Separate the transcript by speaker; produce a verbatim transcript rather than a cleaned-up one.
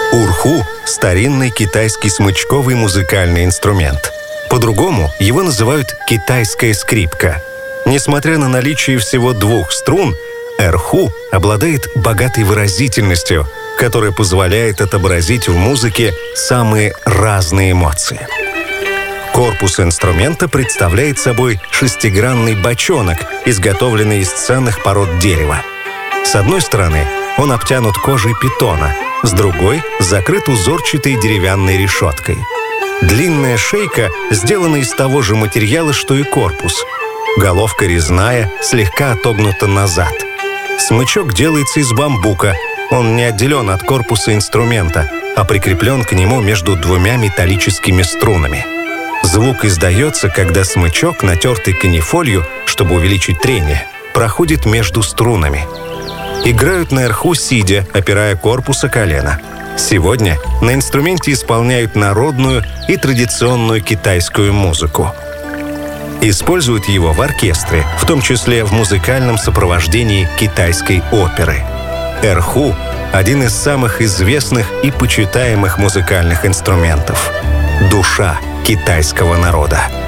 Speaker 1: Урху – старинный китайский смычковый музыкальный инструмент. По-другому его называют китайская скрипка. Несмотря на наличие всего двух струн, эрху обладает богатой выразительностью, которая позволяет отобразить в музыке самые разные эмоции. Корпус инструмента представляет собой шестигранный бочонок, изготовленный из ценных пород дерева. С одной стороны он обтянут кожей питона, с другой закрыт узорчатой деревянной решеткой. Длинная шейка сделана из того же материала, что и корпус. Головка резная, слегка отогнута назад. Смычок делается из бамбука. Он не отделен от корпуса инструмента, а прикреплен к нему между двумя металлическими струнами. Звук издается, когда смычок, натертый канифолью, чтобы увеличить трение, проходит между струнами. Играют на эрху сидя, опирая корпус о колено. Сегодня на инструменте исполняют народную и традиционную китайскую музыку. Используют его в оркестре, в том числе в музыкальном сопровождении китайской оперы. Эрху – один из самых известных и почитаемых музыкальных инструментов. Душа китайского народа.